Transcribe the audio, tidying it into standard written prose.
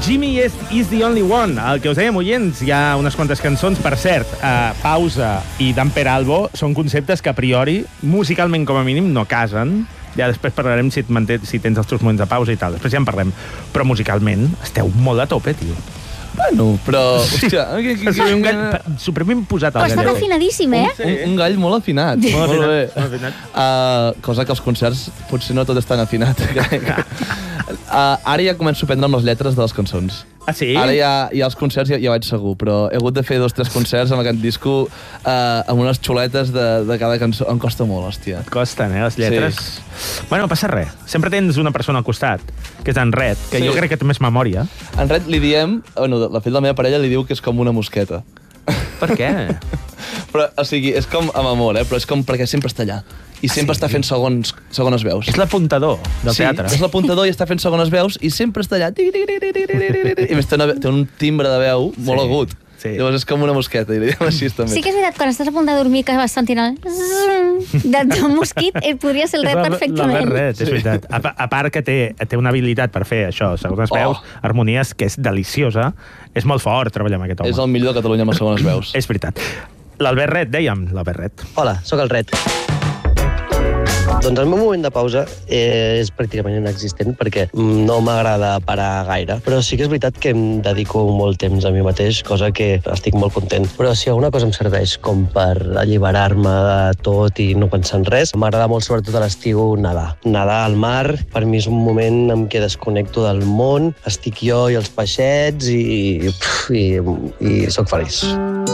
Jimmy is the only one. El que us dèiem, oients, hi ha unes quantes cançons. Per cert, Pausa i Damper Albo són conceptes que a priori, musicalment com a mínim, no casen. Ja després parlarem si tens els teus moments de pausa i tal. Després ja en parlem. Però musicalment esteu molt a tope, tio. Bueno, però... Hòstia... Un gall supremament posat al gall. Però està afinadíssim, eh? Un gall molt afinat. Molt bé. Cosa que als concerts potser no tot és tan afinat. Ara ja començo a prendre amb les lletres de les cançons. Ah, sí? Ara ja als concerts ja vaig segur, però he hagut de fer 2 o 3 concerts amb aquest disco amb unes xuletes de cada cançó. Em costa molt, hòstia. Et costen, les lletres? Sí. Bueno, no passa res. Sempre tens una persona al costat, que és en Red, que jo crec que té més memòria. En Red li diem... Bueno, de fet, la meva parella li diu que és com una mosqueta. Per què? Però, o sigui, és com amb amor, però és com perquè sempre està allà. I sempre està fent segones veus. És l'apuntador del teatre. Sí, és l'apuntador i està fent segones veus i sempre està allà. I més té un timbre de veu molt agut. Sí. Llavors és com una mosqueta, i li diem així també. Sí que és veritat, quan estàs a punt de dormir que vas sentint el... d'un mosquit, podria ser el Red perfectament. El Red, és veritat. A part que té una habilitat per fer això, segones veus, harmonies, que és deliciosa. És molt fort treballar amb aquest home. És el millor de Catalunya amb les segones veus. És veritat. L'Albert Red, dèiem, l'Albert Red. Hola, sóc el Red. Doncs el meu moment de pausa és pràcticament inexistent perquè no m'agrada parar gaire, però sí que és veritat que em dedico molt temps a mi mateix, cosa que estic molt content. Però si alguna cosa em serveix com per alliberar-me de tot i no pensar en res, m'agrada molt, sobretot a l'estiu, nedar. Nedar al mar, per mi és un moment en què desconnecto del món, estic jo i els peixets i sóc feliç.